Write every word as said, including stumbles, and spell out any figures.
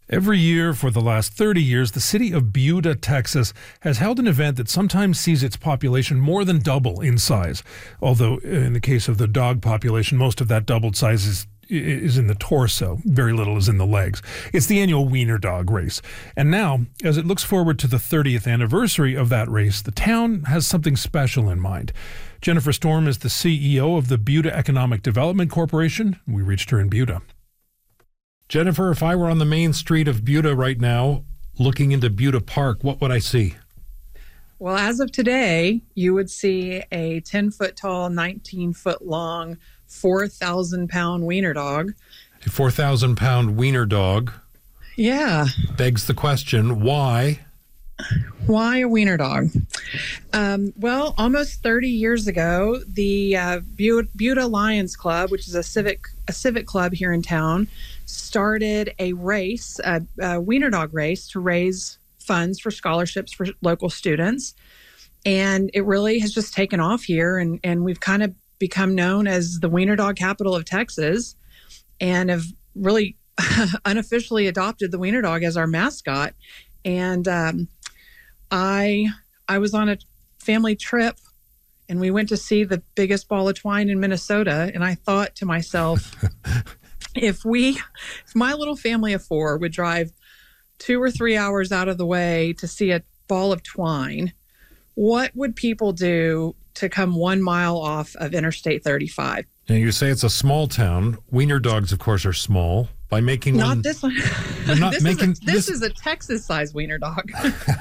Every year for the last thirty years, the city of Buda, Texas, has held an event that sometimes sees its population more than double in size. Although in the case of the dog population, most of that doubled size is is in the torso. Very little is in the legs. It's the annual Wiener Dog Race. And now, as it looks forward to the thirtieth anniversary of that race, the town has something special in mind. Jennifer Storm is the C E O of the Buda Economic Development Corporation. We reached her in Buda. Jennifer, if I were on the main street of Buda right now, looking into Buda Park, what would I see? Well, as of today, you would see a ten-foot tall, nineteen-foot long, four thousand pound wiener dog. A four thousand pound wiener dog. Yeah. Begs the question, why? Why a wiener dog? Um, well, almost thirty years ago, the uh, Buda Lions Club, which is a civic a civic club here in town, started a race, a, a wiener dog race, to raise funds for scholarships for local students. And it really has just taken off here, and, and we've kind of become known as the wiener dog capital of Texas, and have really unofficially adopted the wiener dog as our mascot. And um, I I was on a family trip, and we went to see the biggest ball of twine in Minnesota, and I thought to myself, if we, if my little family of four would drive two or three hours out of the way to see a ball of twine, what would people do to come one mile off of Interstate thirty-five? Now, you say it's a small town. Wiener dogs, of course, are small. By making Not one, this one. not this making is a, this, this is a Texas-sized wiener dog.